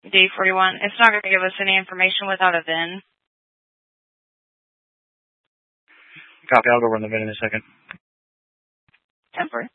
D41. It's not going to give us any information without a VIN. Copy, I'll go run the VIN in a second. Temporary.